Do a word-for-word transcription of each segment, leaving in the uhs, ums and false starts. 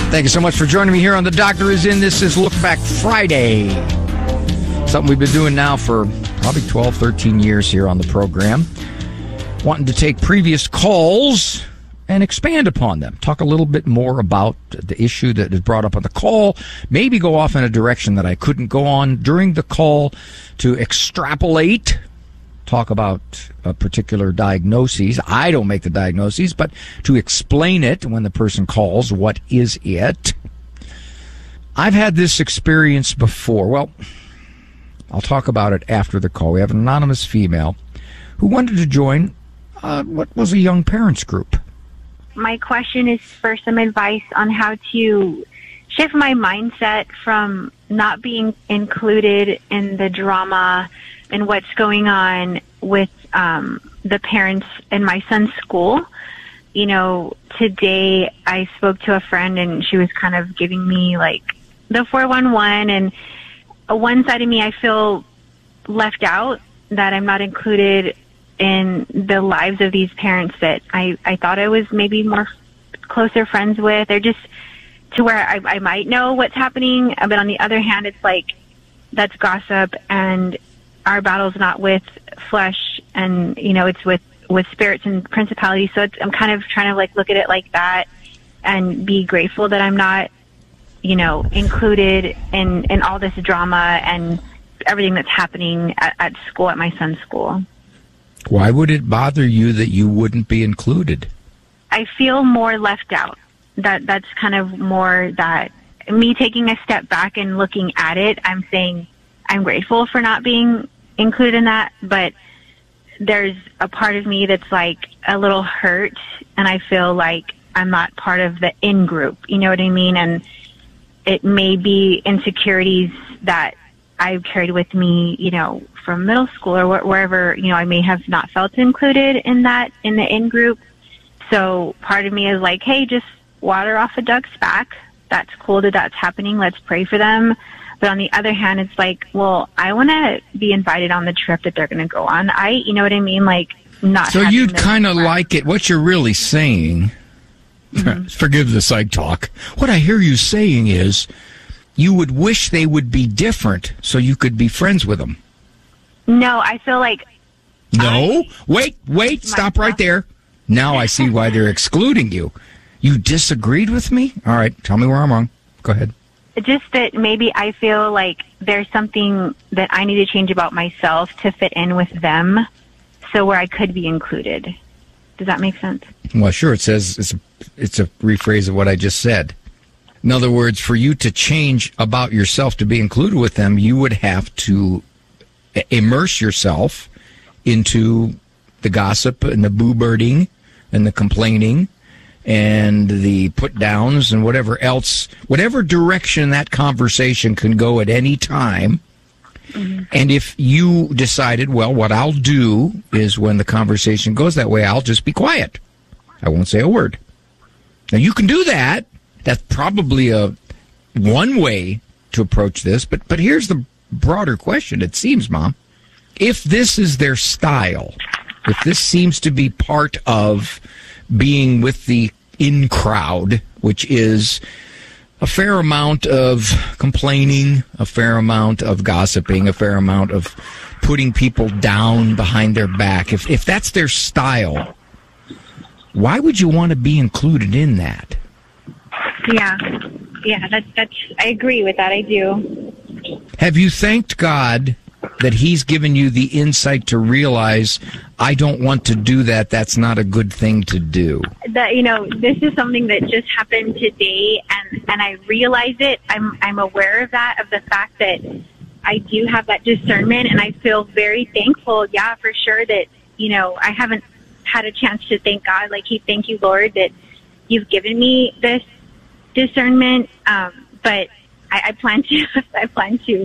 Thank you so much for joining me here on The Doctor Is In. This is Look Back Friday. Something we've been doing now for probably twelve, thirteen years here on the program. Wanting to take previous calls and expand upon them. Talk a little bit more about the issue that is brought up on the call. Maybe go off in a direction that I couldn't go on during the call to extrapolate. Talk about a particular diagnosis. I don't make the diagnoses, but to explain it when the person calls, what is it? I've had this experience before. Well, I'll talk about it after the call. We have an anonymous female who wanted to join uh, what was a young parents group. My question is for some advice on how to shift my mindset from not being included in the drama and what's going on with um, the parents in my son's school. You know, today I spoke to a friend and she was kind of giving me like the four one one, and one side of me I feel left out, that I'm not included in the lives of these parents that I, I thought I was maybe more closer friends with, or just to where I, I might know what's happening. But on the other hand, it's like that's gossip, and our battle's not with flesh, and, you know, it's with, with spirits and principalities. So it's, I'm kind of trying to like look at it like that and be grateful that I'm not, you know, included in, in all this drama and everything that's happening at, at school, at my son's school. Why would it bother you that you wouldn't be included? I feel more left out. That that's kind of more that me taking a step back and looking at it, I'm saying I'm grateful for not being included in that, but there's a part of me that's like a little hurt, and I feel like I'm not part of the in group. You know what I mean? And it may be insecurities that I've carried with me, you know, from middle school or wh- wherever, you know, I may have not felt included in that, in the in group. So part of me is like, hey, just water off a duck's back. That's cool that that's happening. Let's pray for them. But on the other hand, it's like, well, I want to be invited on the trip that they're going to go on. I, you know what I mean? Like, not. So you'd kind of like it. What you're really saying, mm-hmm. Forgive the side talk. What I hear you saying is you would wish they would be different so you could be friends with them. No, I feel like. No, I, wait, wait, stop right there. Now I see why they're excluding you. You disagreed with me? All right, tell me where I'm wrong. Go ahead. Just that maybe I feel like there's something that I need to change about myself to fit in with them, so where I could be included. Does that make sense? Well, sure. It says it's a, it's a rephrase of what I just said. In other words, for you to change about yourself to be included with them, you would have to immerse yourself into the gossip and the boo-birding and the complaining and the put-downs and whatever else, whatever direction that conversation can go at any time. Mm-hmm. And if you decided, well, what I'll do is when the conversation goes that way, I'll just be quiet. I won't say a word. Now, you can do that. That's probably a one way to approach this. But, but here's the broader question, it seems, Mom. If this is their style, if this seems to be part of being with the in crowd, which is a fair amount of complaining, a fair amount of gossiping, a fair amount of putting people down behind their back, if if that's their style, why would you want to be included in that? Yeah, yeah, that's, that's, I agree with that, I do. Have you thanked God that He's given you the insight to realize, I don't want to do that, that's not a good thing to do? That, you know, this is something that just happened today, and, and I realize it. I'm I'm aware of that, of the fact that I do have that discernment, and I feel very thankful, yeah, for sure, that, you know, I haven't had a chance to thank God, like, He, thank you, Lord, that You've given me this discernment, um, but I, I plan to, I plan to.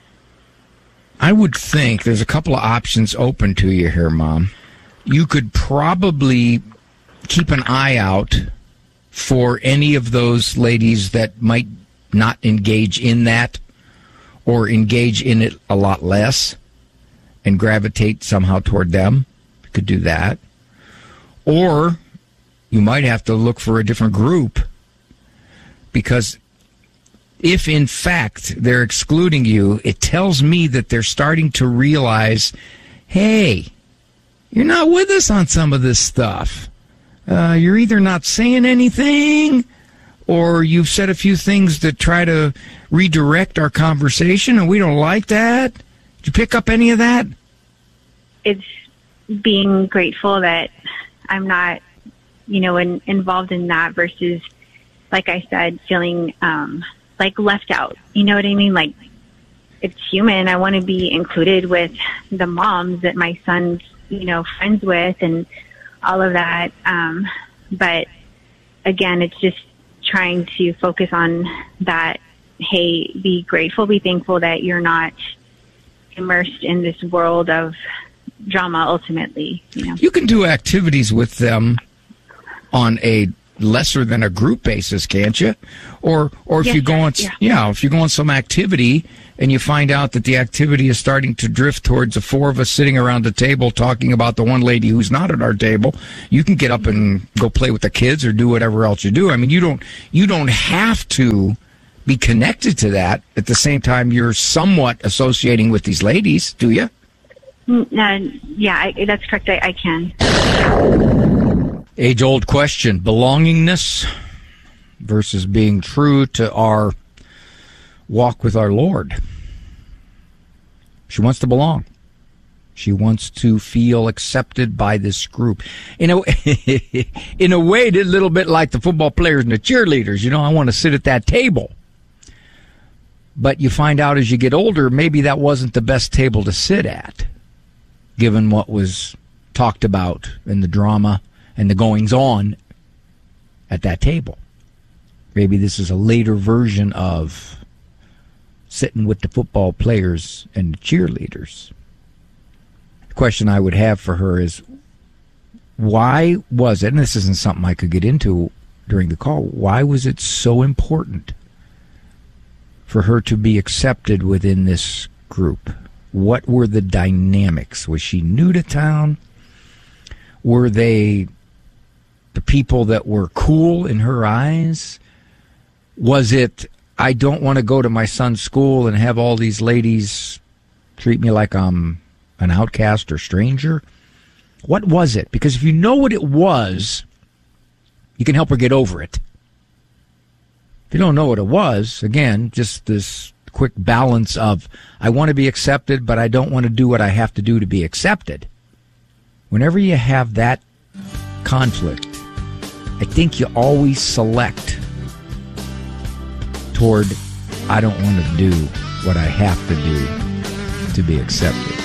I would think there's a couple of options open to you here, Mom. You could probably keep an eye out for any of those ladies that might not engage in that or engage in it a lot less and gravitate somehow toward them. You could do that. Or you might have to look for a different group because if in fact they're excluding you, it tells me that they're starting to realize, hey, you're not with us on some of this stuff. Uh, you're either not saying anything, or you've said a few things that try to redirect our conversation, and we don't like that. Did you pick up any of that? It's being grateful that I'm not, you know, in, involved in that versus, like I said, feeling um, like left out. You know what I mean? Like, it's human. I want to be included with the moms that my son's, you know, friends with and all of that. Um, but again, it's just trying to focus on that. Hey, be grateful, be thankful that you're not immersed in this world of drama ultimately. You know, you can do activities with them on a lesser than a group basis, can't you? Or or if yes, you go on yeah. yeah, if you go on some activity and you find out that the activity is starting to drift towards the four of us sitting around the table talking about the one lady who's not at our table, you can get up and go play with the kids or do whatever else you do. I mean, you don't you don't have to be connected to that at the same time you're somewhat associating with these ladies, do you? Uh, yeah, I, that's correct. I, I can. Age-old question, belongingness versus being true to our walk with our Lord. She wants to belong. She wants to feel accepted by this group. In a, in a way, a little bit like the football players and the cheerleaders. You know, I want to sit at that table. But you find out as you get older, maybe that wasn't the best table to sit at, given what was talked about in the drama and the goings-on at that table. Maybe this is a later version of sitting with the football players and the cheerleaders. The question I would have for her is, why was it, and this isn't something I could get into during the call, why was it so important for her to be accepted within this group? What were the dynamics? Was she new to town? Were they the people that were cool in her eyes? Was it, I don't want to go to my son's school and have all these ladies treat me like I'm an outcast or stranger? What was it? Because if you know what it was, you can help her get over it. If you don't know what it was, again, just this quick balance of, I want to be accepted, but I don't want to do what I have to do to be accepted. Whenever you have that conflict, I think you always select toward, I don't want to do what I have to do to be accepted.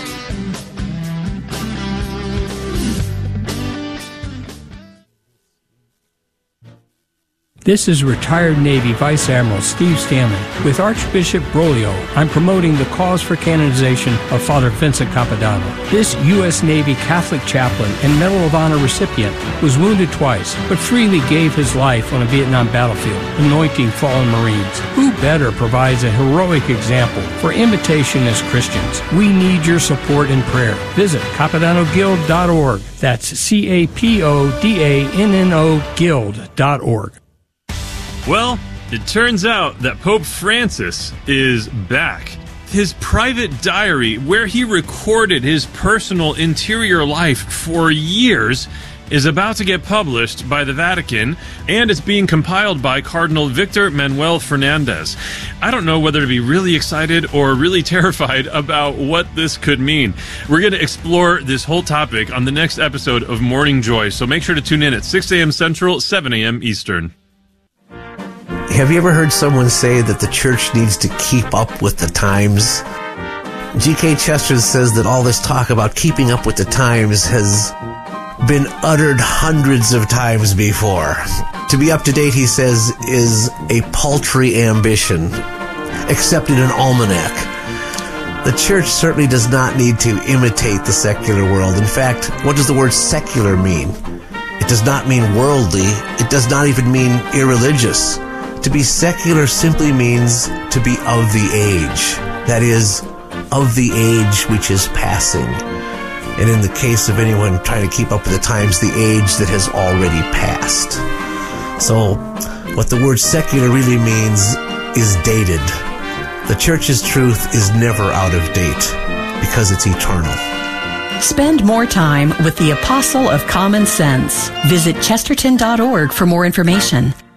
This is retired Navy Vice Admiral Steve Stanley. With Archbishop Broglio, I'm promoting the cause for canonization of Father Vincent Capodanno. This U S Navy Catholic chaplain and Medal of Honor recipient was wounded twice, but freely gave his life on a Vietnam battlefield, anointing fallen Marines. Who better provides a heroic example for imitation as Christians? We need your support and prayer. Visit Capodanno Guild dot org. That's C A P O D A N N O Guild dot org. Well, it turns out that Pope Francis is back. His private diary, where he recorded his personal interior life for years, is about to get published by the Vatican, and it's being compiled by Cardinal Victor Manuel Fernandez. I don't know whether to be really excited or really terrified about what this could mean. We're going to explore this whole topic on the next episode of Morning Joy, so make sure to tune in at six a.m. Central, seven a.m. Eastern. Have you ever heard someone say that the church needs to keep up with the times? G K Chesterton says that all this talk about keeping up with the times has been uttered hundreds of times before. To be up to date, he says, is a paltry ambition, except in an almanac. The church certainly does not need to imitate the secular world. In fact, what does the word secular mean? It does not mean worldly. It does not even mean irreligious. To be secular simply means to be of the age. That is, of the age which is passing. And in the case of anyone trying to keep up with the times, the age that has already passed. So, What the word secular really means is dated. The church's truth is never out of date because it's eternal. Spend more time with the Apostle of Common Sense. Visit chesterton dot org for more information.